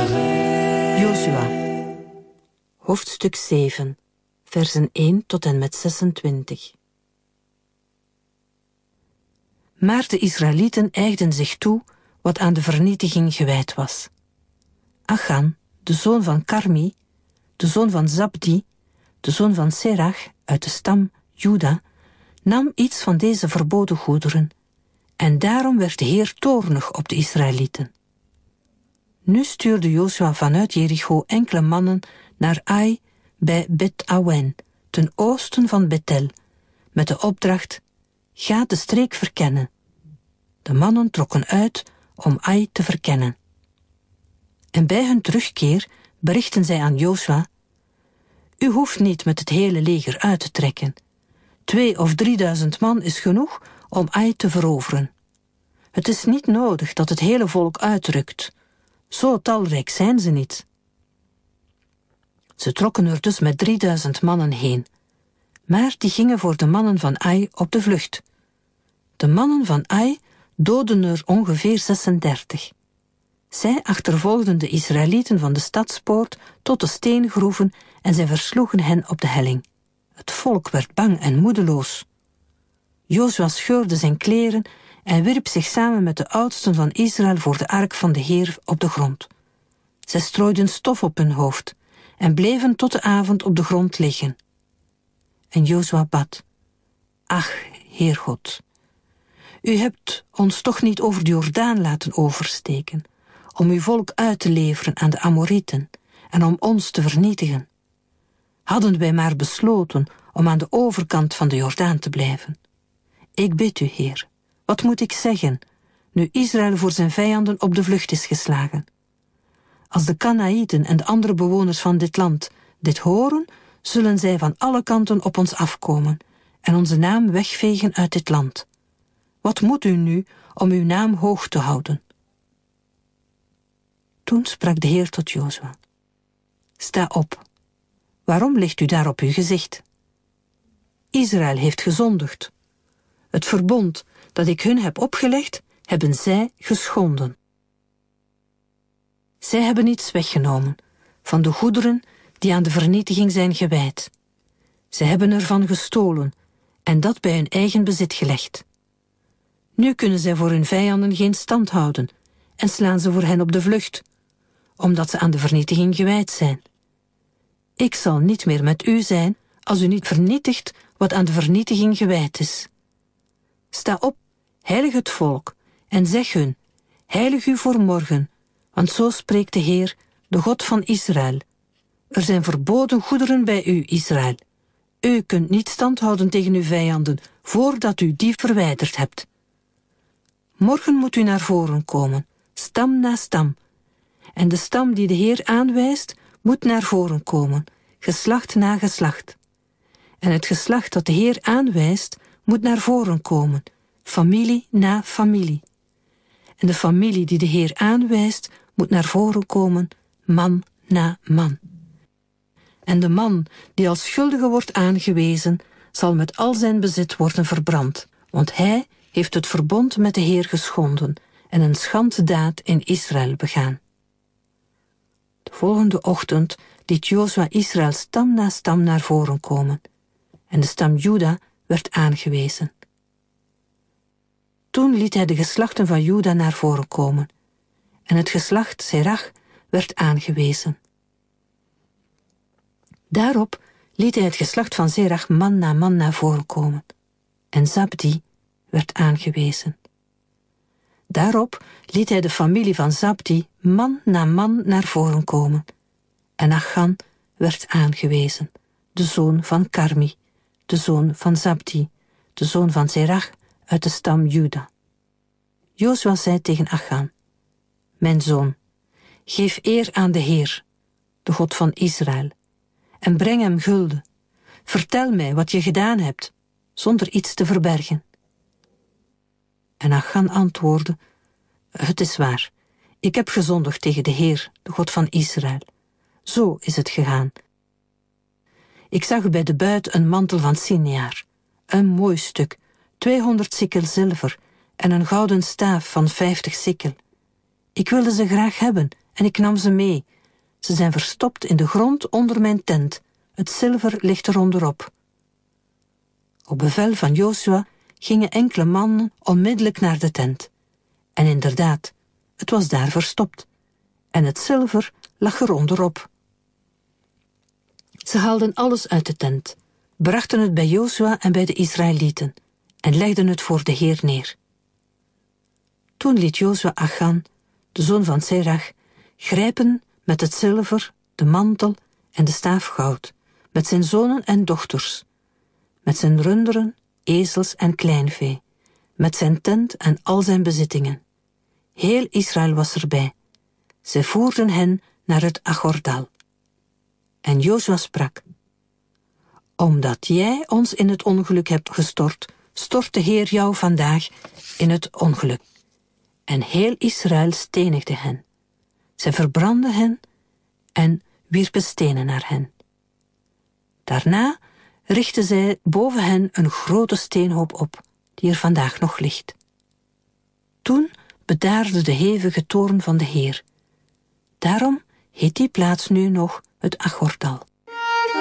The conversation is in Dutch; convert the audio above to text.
Jozua, hoofdstuk 7, versen 1 tot en met 26. Maar de Israëlieten eigden zich toe wat aan de vernietiging gewijd was. Achan, de zoon van Karmi, de zoon van Zabdi, de zoon van Serach uit de stam Juda, nam iets van deze verboden goederen, en daarom werd de Heer toornig op de Israëlieten. Nu stuurde Jozua vanuit Jericho enkele mannen naar Ai bij Bet-Awen, ten oosten van Bethel, met de opdracht: ga de streek verkennen. De mannen trokken uit om Ai te verkennen. En bij hun terugkeer berichten zij aan Jozua: u hoeft niet met het hele leger uit te trekken. 2.000 of 3.000 man is genoeg om Ai te veroveren. Het is niet nodig dat het hele volk uitrukt. Zo talrijk zijn ze niet. Ze trokken er dus met 3.000 mannen heen. Maar die gingen voor de mannen van Ai op de vlucht. De mannen van Ai doodden er ongeveer 36. Zij achtervolgden de Israëlieten van de stadspoort tot de steengroeven en zij versloegen hen op de helling. Het volk werd bang en moedeloos. Jozua scheurde zijn kleren en wierp zich samen met de oudsten van Israël voor de ark van de Heer op de grond. Zij strooiden stof op hun hoofd en bleven tot de avond op de grond liggen. En Jozua bad: ach, Heer God, u hebt ons toch niet over de Jordaan laten oversteken, om uw volk uit te leveren aan de Amorieten en om ons te vernietigen. Hadden wij maar besloten om aan de overkant van de Jordaan te blijven. Ik bid u, Heer, wat moet ik zeggen, nu Israël voor zijn vijanden op de vlucht is geslagen? Als de Kanaïten en de andere bewoners van dit land dit horen, zullen zij van alle kanten op ons afkomen en onze naam wegvegen uit dit land. Wat moet u nu om uw naam hoog te houden? Toen sprak de Heer tot Jozua: sta op. Waarom ligt u daar op uw gezicht? Israël heeft gezondigd. Het verbond dat ik hun heb opgelegd, hebben zij geschonden. Zij hebben iets weggenomen van de goederen die aan de vernietiging zijn gewijd. Zij hebben ervan gestolen en dat bij hun eigen bezit gelegd. Nu kunnen zij voor hun vijanden geen stand houden en slaan ze voor hen op de vlucht, omdat ze aan de vernietiging gewijd zijn. Ik zal niet meer met u zijn als u niet vernietigt wat aan de vernietiging gewijd is. Sta op, heilig het volk, en zeg hun: heilig u voor morgen, want zo spreekt de Heer, de God van Israël. Er zijn verboden goederen bij u, Israël. U kunt niet stand houden tegen uw vijanden, voordat u die verwijderd hebt. Morgen moet u naar voren komen, stam na stam. En de stam die de Heer aanwijst, moet naar voren komen, geslacht na geslacht. En het geslacht dat de Heer aanwijst, moet naar voren komen, familie na familie. En de familie die de Heer aanwijst, moet naar voren komen, man na man. En de man die als schuldige wordt aangewezen, zal met al zijn bezit worden verbrand, want hij heeft het verbond met de Heer geschonden en een schanddaad in Israël begaan. De volgende ochtend liet Jozua Israël stam na stam naar voren komen, en de stam Juda werd aangewezen. Toen liet hij de geslachten van Juda naar voren komen, en het geslacht Serach werd aangewezen. Daarop liet hij het geslacht van Serach man naar voren komen, en Zabdi werd aangewezen. Daarop liet hij de familie van Zabdi man na man naar voren komen, en Achan werd aangewezen, de zoon van Karmi, de zoon van Zabdi, de zoon van Serach uit de stam Juda. Jozua zei tegen Achan: mijn zoon, geef eer aan de Heer, de God van Israël, en breng hem gulden. Vertel mij wat je gedaan hebt, zonder iets te verbergen. En Achan antwoordde: het is waar, ik heb gezondigd tegen de Heer, de God van Israël. Zo is het gegaan. Ik zag bij de buit een mantel van Sinear, een mooi stuk, 200 sikkel zilver en een gouden staaf van 50 sikkel. Ik wilde ze graag hebben en ik nam ze mee. Ze zijn verstopt in de grond onder mijn tent. Het zilver ligt er onderop. Op bevel van Jozua gingen enkele mannen onmiddellijk naar de tent. En inderdaad, het was daar verstopt. En het zilver lag er onderop. Ze haalden alles uit de tent, brachten het bij Jozua en bij de Israëlieten en legden het voor de Heer neer. Toen liet Jozua Achan, de zoon van Serach, grijpen met het zilver, de mantel en de staaf goud, met zijn zonen en dochters, met zijn runderen, ezels en kleinvee, met zijn tent en al zijn bezittingen. Heel Israël was erbij. Zij voerden hen naar het Achordal. En Jozua sprak: omdat jij ons in het ongeluk hebt gestort, stort de Heer jou vandaag in het ongeluk. En heel Israël stenigde hen. Zij verbrandden hen en wierpen stenen naar hen. Daarna richtten zij boven hen een grote steenhoop op, die er vandaag nog ligt. Toen bedaarde de hevige toorn van de Heer. Daarom heet die plaats nu nog het Achordal.